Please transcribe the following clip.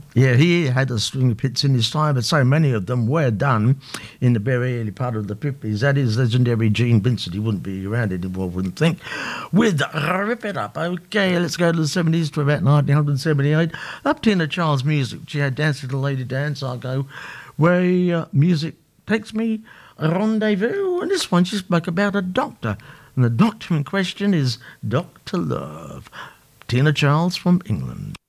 Yeah, he had a string of hits in his time, but so many of them were done in the very early part of the 50s. That is legendary Gene Vincent. He wouldn't be around anymore, I wouldn't think. With Rip It Up. Okay, let's go to the 70s to about 1978. Up Tina Charles music. She had Dance Little Lady Dance. I'll go where music takes me, a rendezvous. And this one, she spoke about a doctor. And the doctor in question is Dr. Love. Tina Charles from England.